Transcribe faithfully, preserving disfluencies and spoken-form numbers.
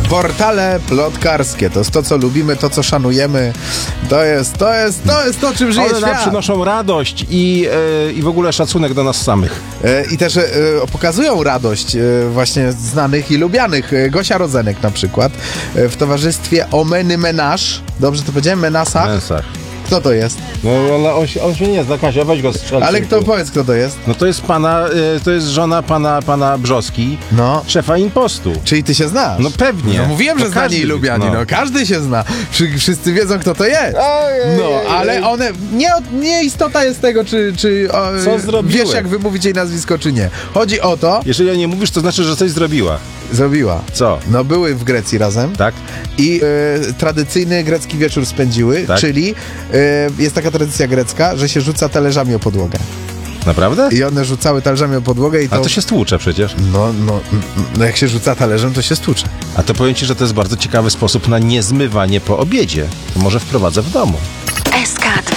Portale plotkarskie, to jest to, co lubimy, to, co szanujemy. To jest, to jest, to jest to, czym żyje One nam świat. przynoszą radość i, e, i w ogóle szacunek do nas samych. E, I też e, pokazują radość e, właśnie znanych i lubianych. E, Gosia Rodzenek na przykład e, w towarzystwie Omeny Menasz. Dobrze to powiedziałem? Menasa? Mensach. Kto to jest? No ona, on, się, on się nie zna, Kasia, weź go strzel. Ale kto, powiedz, kto to jest? No to jest pana, e, to jest żona pana, pana Brzoski, No. szefa Impostu. Czyli ty się znasz? No pewnie. No mówiłem, że No znani każdy i wie, lubiani. No. no. Każdy się zna. Wszy- Wszyscy wiedzą, kto to jest. Ojej, No, ale one... Nie, nie istota jest tego, czy, czy o, Co zrobiły? wiesz, jak wymówić jej nazwisko, czy nie. Chodzi o to... Jeżeli o nie mówisz, to znaczy, że coś zrobiła. Zrobiła. Co? No, były w Grecji razem. Tak? I e, tradycyjny grecki wieczór spędziły, Tak. czyli e, jest taka tradycja grecka, że się rzuca talerzami o podłogę. Naprawdę? I one rzucały talerzami o podłogę i to... A to się stłucze przecież. No, no, no, jak się rzuca talerzem, to się stłucze. A to powiem ci, że to jest bardzo ciekawy sposób na niezmywanie po obiedzie. To może wprowadzę w domu. S K